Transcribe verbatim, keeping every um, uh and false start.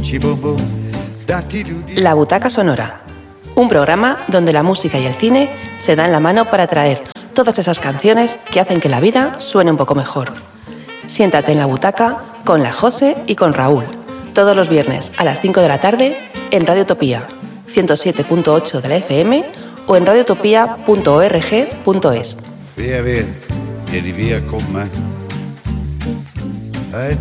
La Butaca Sonora, un programa donde la música y el cine se dan la mano para traer todas esas canciones que hacen que la vida suene un poco mejor. Siéntate en la butaca con la José y con Raúl, todos los viernes a las cinco de la tarde en Radio Utopía, ciento siete punto ocho de la F M o en radiotopía punto org punto es. Vea, vea, eri via con me.